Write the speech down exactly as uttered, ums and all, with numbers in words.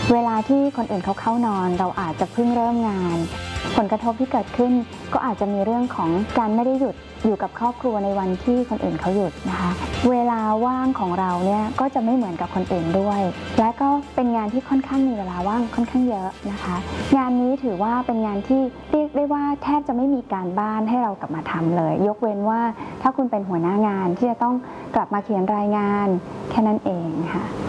เวลาที่คนอื่นเขาเข้านอนเราอาจจะเพิ่งเริ่มงานผลกระทบที่เกิดขึ้นก็อาจจะมีเรื่องของการไม่ได้หยุดอยู่กับครอบครัวในวันที่คนอื่นเขาหยุดนะคะเวลาว่างของเราเนี่ยก็จะไม่เหมือนกับคนอื่นด้วยและก็เป็นงานที่ค่อนข้างมีเวลาว่างค่อนข้างเยอะนะคะงานนี้ถือว่าเป็นงานที่เรียกได้ว่าแทบจะไม่มีการบ้านให้เรากลับมาทำเลยยกเว้นว่าถ้าคุณเป็นหัวหน้างานที่จะต้องกลับมาเขียนรายงานแค่นั้นเองค่ะ